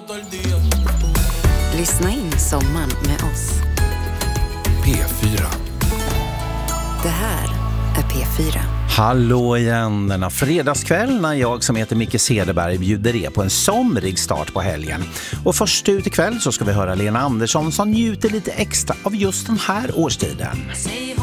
Lyssna in sommaren med oss. P4. Det här är P4. Hallå igen, denna fredagskväll när jag som heter Micke Cederberg bjuder er på en somrig start på helgen. Och först ut ikväll så ska vi höra Lena Andersson som njuter lite extra av just den här årstiden.